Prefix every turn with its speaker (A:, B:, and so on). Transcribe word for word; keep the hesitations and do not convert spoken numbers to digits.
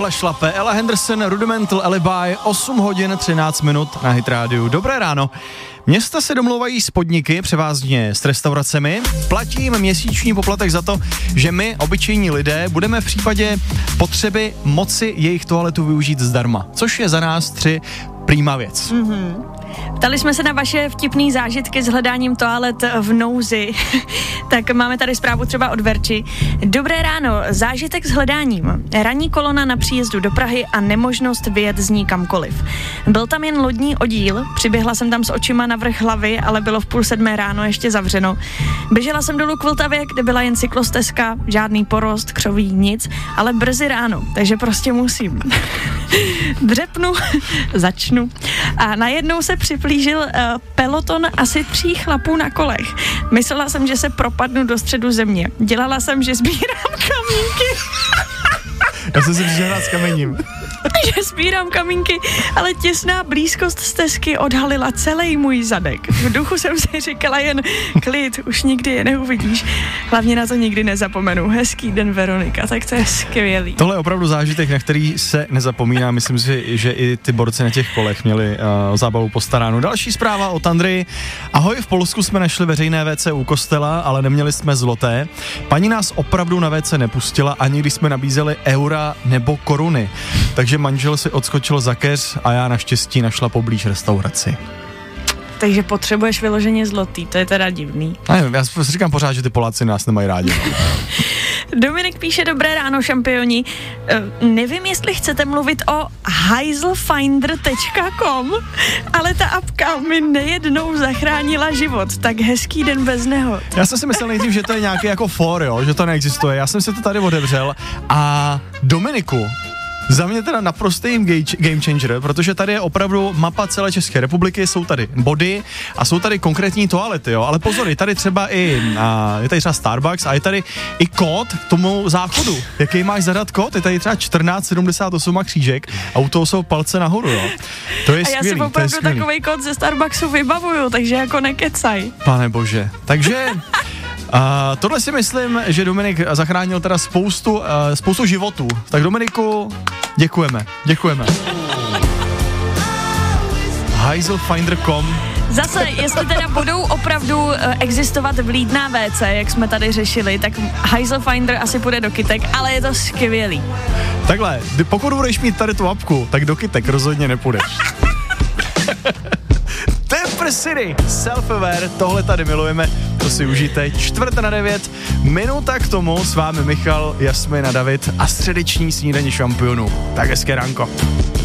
A: tohle šlape. Ella Henderson, Rudimental Alibi, osm hodin třináct minut na Hit rádiu. Dobré ráno. Města se domlouvají s podniky, převázně s restauracemi, platí jim měsíční poplatek za to, že my, obyčejní lidé, budeme v případě potřeby moci jejich toaletu využít zdarma, což je za nás tři prýma věc.
B: Mm-hmm. Ptali jsme se na vaše vtipný zážitky s hledáním toalet v nouzi. Tak máme tady zprávu třeba od Verči. Dobré ráno, zážitek s hledáním. Ranní kolona na příjezdu do Prahy a nemožnost vyjet z ní kamkoliv. Byl tam jen lodní oddíl, přiběhla jsem tam s očima na vrch hlavy, ale bylo v půl sedmé ráno ještě zavřeno. Běžela jsem dolů k Vltavě, kde byla jen cyklostezka, žádný porost, křoví, nic, ale brzy ráno, takže prostě musím. Dřepnu, začnu. A najednou se připlížil uh, peloton asi tří chlapů na kolech. Myslela jsem, že se propadnu do středu země. Dělala jsem, že sbírám kamínky.
A: Já jsem si přišel s kamením.
B: Že sbírám kamínky, ale těsná blízkost stezky odhalila celý můj zadek. V duchu jsem si říkala jen klid, už nikdy je neuvidíš. Hlavně na to nikdy nezapomenu. Hezký den, Veronika, tak to je skvělý.
A: Tohle je opravdu zážitek, na který se nezapomíná. Myslím si, že i ty borci na těch kolech měli uh, zábavu postaránu. Další zpráva od Andry. Ahoj, v Polsku jsme našli veřejné vé cé u kostela, ale neměli jsme zloté. Paní nás opravdu na vé cé nepustila, ani když jsme nabízeli eura nebo koruny. Takže manžel si odskočil za keř a já naštěstí našla poblíž restauraci.
B: Takže potřebuješ vyloženě zlotý, to je teda divný.
A: Nevím, já si říkám pořád, že ty Poláci nás nemají rádi.
B: Dominik píše, dobré ráno, šampioni. Uh, nevím, jestli chcete mluvit o heiselfinder tečka com, ale ta apka mi nejednou zachránila život, tak hezký den bez nehod.
A: Já jsem si myslel nejdřív, že to je nějaký jako for, jo, že to neexistuje. Já jsem si to tady otevřel a Dominiku, za mě teda naprostý game changer, protože tady je opravdu mapa celé České republiky, jsou tady body a jsou tady konkrétní toalety, jo, ale pozor, je tady třeba i, a, je tady třeba Starbucks a je tady i kód k tomu záchodu. Jaký máš zadat kód? Je tady třeba čtrnáct sedmdesát osm a křížek a u toho jsou palce nahoru, jo. To je skvělý.
B: A já si opravdu takovej kód ze Starbucksu vybavuju, takže jako nekecaj.
A: Pane bože, takže... Uh, tohle si myslím, že Dominik zachránil teda spoustu, uh, spoustu životů. Tak Dominiku, děkujeme, děkujeme. heiselfinder tečka com.
B: Zase, jestli teda budou opravdu uh, existovat vlídná vé cé, jak jsme tady řešili, tak Heiselfinder asi půjde do kytek, ale je to skvělý.
A: Takhle, pokud budeš mít tady tu apku, tak do kytek rozhodně nepůjdeš. Temper City, Self-Aware, tohle tady milujeme, to si užijte. Čtvrt na devět, minuta k tomu, s vámi Michal, Jasmin a David a středeční snídaní šampionů. Tak hezké ránko.